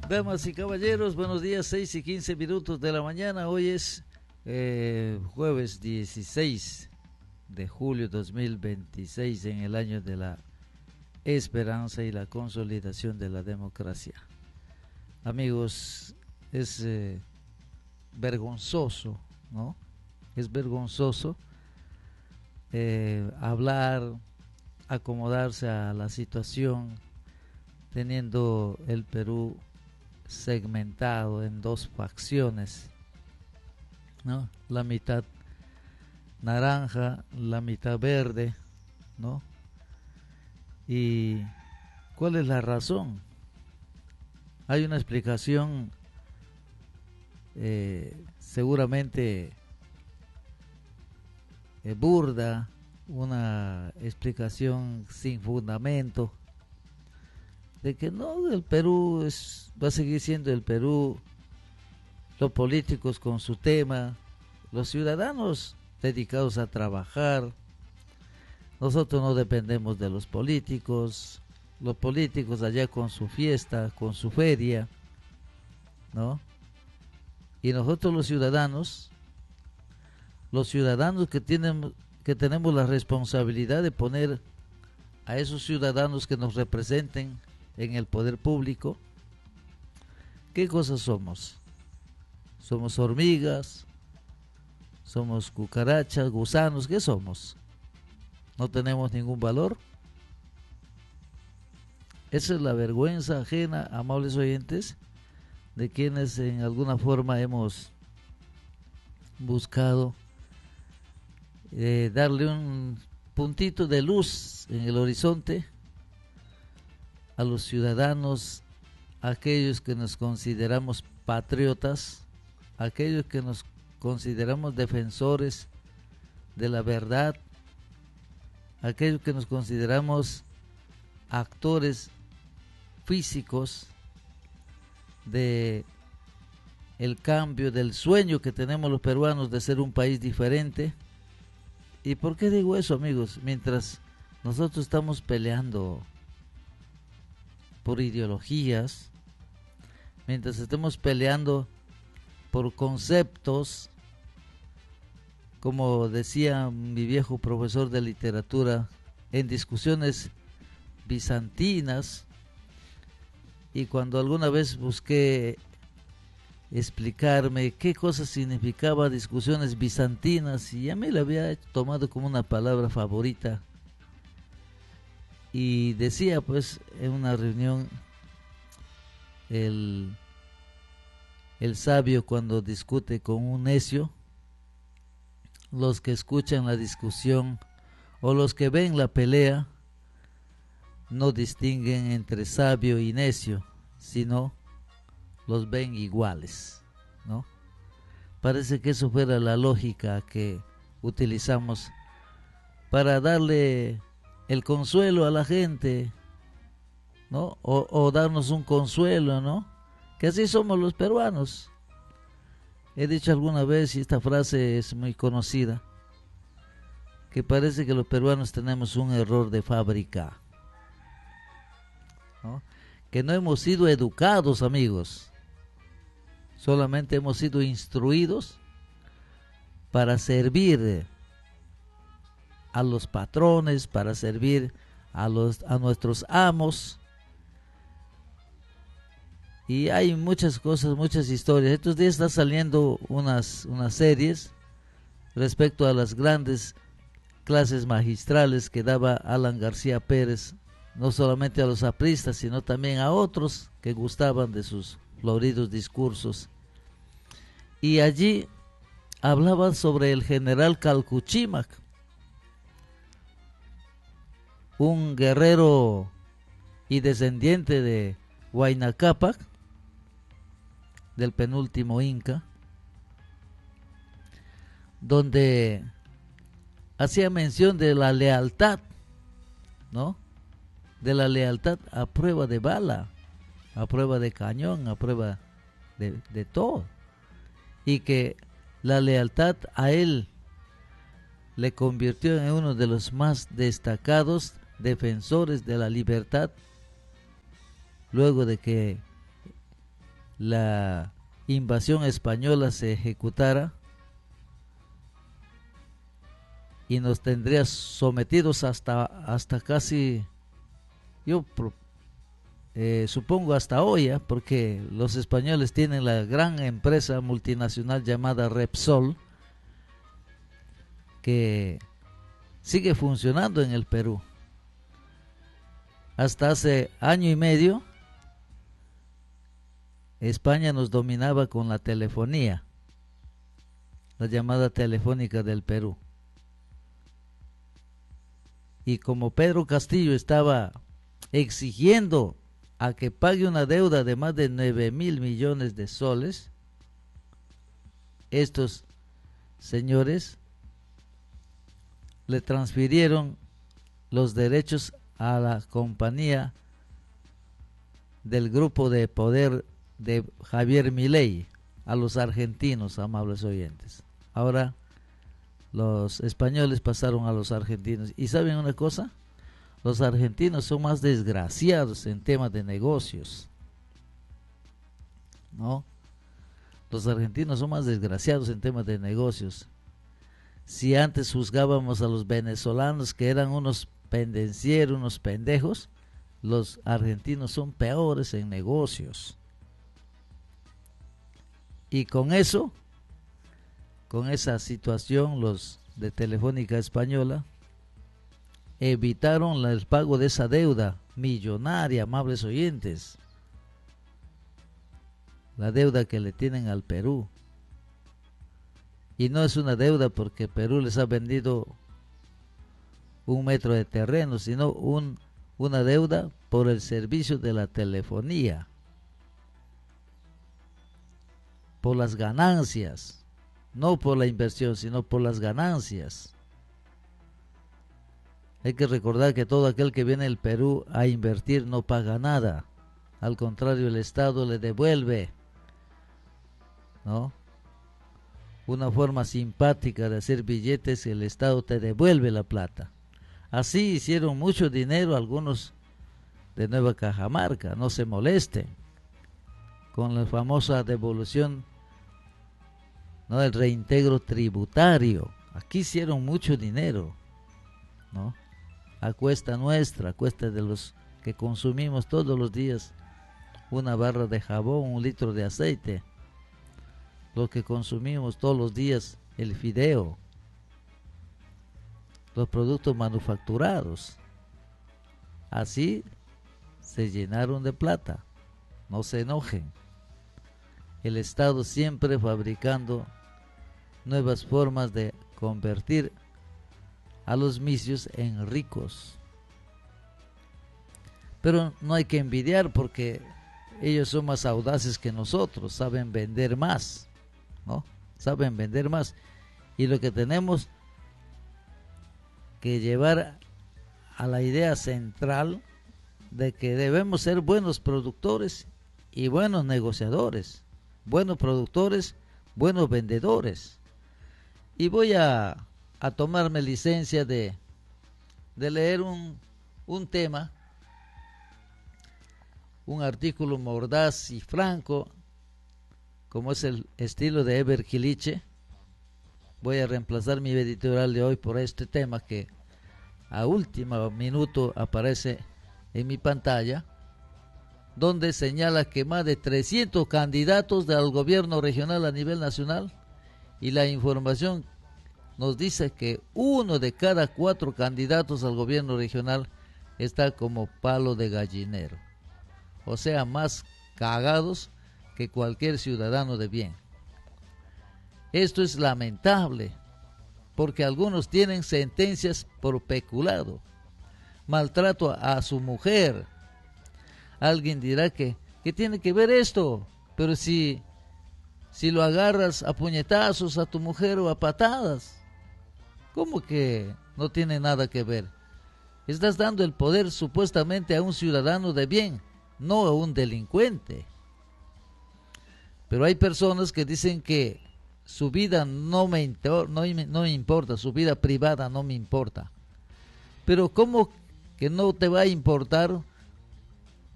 Damas y caballeros, buenos días, 6:15 de la mañana. Hoy es jueves 16 de julio 2026, en el año de la esperanza y la consolidación de la democracia. Amigos, es vergonzoso, ¿no? Es vergonzoso hablar, acomodarse a la situación, teniendo el Perú segmentado en dos facciones, ¿no? La mitad naranja, la mitad verde, ¿no? ¿Y cuál es la razón? Hay una explicación seguramente burda, una explicación sin fundamento, de que no, el Perú va a seguir siendo el Perú, los políticos con su tema, los ciudadanos dedicados a trabajar. Nosotros no dependemos de los políticos allá con su fiesta, con su feria, ¿no? Y nosotros los ciudadanos que tenemos la responsabilidad de poner a esos ciudadanos que nos representen en el poder público, ¿qué cosas somos? ¿Somos hormigas? ¿Somos cucarachas, gusanos? ¿Qué somos? ¿No tenemos ningún valor? Esa es la vergüenza ajena, amables oyentes, de quienes en alguna forma hemos buscado darle un puntito de luz en el horizonte a los ciudadanos, aquellos que nos consideramos patriotas, aquellos que nos consideramos defensores de la verdad, aquellos que nos consideramos actores físicos de el cambio, del sueño que tenemos los peruanos de ser un país diferente. ¿Y por qué digo eso, amigos? Mientras nosotros estamos peleando por ideologías, mientras estemos peleando por conceptos, como decía mi viejo profesor de literatura, en discusiones bizantinas, y cuando alguna vez busqué explicarme qué cosa significaba discusiones bizantinas, y ya me la había tomado como una palabra favorita, y decía pues en una reunión el sabio, cuando discute con un necio, los que escuchan la discusión o los que ven la pelea no distinguen entre sabio y necio, sino los ven iguales, ¿no? Parece que eso fuera la lógica que utilizamos para darle el consuelo a la gente, ¿no? O darnos un consuelo, ¿no? Que así somos los peruanos. He dicho alguna vez, y esta frase es muy conocida, que parece que los peruanos tenemos un error de fábrica, ¿no? Que no hemos sido educados, amigos. Solamente hemos sido instruidos para servir a los patrones, para servir a nuestros amos. Y hay muchas cosas, muchas historias. Estos días están saliendo unas series respecto a las grandes clases magistrales que daba Alan García Pérez, no solamente a los apristas, sino también a otros que gustaban de sus floridos discursos. Y allí hablaban sobre el general Calcuchímac, un guerrero y descendiente de Huayna Cápac, del penúltimo Inca, donde hacía mención de la lealtad, ¿no? De la lealtad a prueba de bala, a prueba de cañón, a prueba de todo, y que la lealtad a él le convirtió en uno de los más destacados defensores de la libertad, luego de que la invasión española se ejecutara y nos tendría sometidos hasta casi, yo supongo hasta hoy, porque los españoles tienen la gran empresa multinacional llamada Repsol, que sigue funcionando en el Perú. Hasta hace año y medio, España nos dominaba con la telefonía, la llamada telefónica del Perú. Y como Pedro Castillo estaba exigiendo a que pague una deuda de más de 9.000 millones de soles, estos señores le transfirieron los derechos a la compañía del grupo de poder de Javier Milei, a los argentinos, amables oyentes. Ahora los españoles pasaron a los argentinos. ¿Y saben una cosa? Los argentinos son más desgraciados en temas de negocios, ¿no? Los argentinos son más desgraciados en temas de negocios. Si antes juzgábamos a los venezolanos que eran unos pendencieros, unos pendejos, los argentinos son peores en negocios. Y con eso, con esa situación, los de Telefónica Española evitaron el pago de esa deuda millonaria, amables oyentes. La deuda que le tienen al Perú. Y no es una deuda porque Perú les ha vendido 1 metro de terreno, sino una deuda por el servicio de la telefonía, por las ganancias, no por la inversión, sino por las ganancias. Hay que recordar que todo aquel que viene al Perú a invertir no paga nada. Al contrario, el Estado le devuelve, ¿no? Una forma simpática de hacer billetes, el Estado te devuelve la plata. Así hicieron mucho dinero algunos de Nueva Cajamarca, no se molesten con la famosa devolución, ¿no?, el reintegro tributario. Aquí hicieron mucho dinero, ¿no?, a cuesta nuestra, a cuesta de los que consumimos todos los días una barra de jabón, 1 litro de aceite, los que consumimos todos los días el fideo, los productos manufacturados. Así se llenaron de plata. No se enojen. El Estado siempre fabricando nuevas formas de convertir a los misios en ricos. Pero no hay que envidiar porque ellos son más audaces que nosotros, saben vender más, ¿no? Saben vender más. Y lo que tenemos que llevar a la idea central de que debemos ser buenos productores y buenos negociadores, buenos productores, buenos vendedores. Y voy a tomarme licencia de leer un tema, un artículo mordaz y franco, como es el estilo de Eber Kiliche. Voy a reemplazar mi editorial de hoy por este tema que a último minuto aparece en mi pantalla, donde señala que más de 300 candidatos del gobierno regional a nivel nacional, y la información nos dice que 1 de cada 4 candidatos al gobierno regional está como palo de gallinero, o sea, más cagados que cualquier ciudadano de bien. Esto es lamentable, porque algunos tienen sentencias por peculado, maltrato a su mujer. Alguien dirá que tiene que ver esto, pero si lo agarras a puñetazos a tu mujer o a patadas, ¿cómo que no tiene nada que ver? Estás dando el poder supuestamente a un ciudadano de bien, no a un delincuente. Pero hay personas que dicen que su vida no me importa, su vida privada no me importa. Pero ¿cómo que no te va a importar